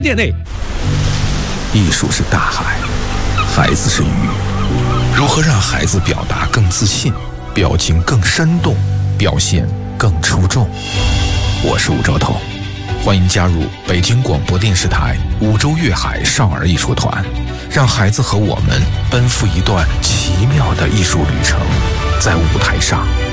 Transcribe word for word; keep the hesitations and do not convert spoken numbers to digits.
店内。 艺术是大海，孩子是鱼。如何让孩子表达更自信，表情更生动，表现更出众？我是吴兆头，欢迎加入北京广播电视台五洲粤海少儿艺术团，让孩子和我们奔赴一段奇妙的艺术旅程，在舞台上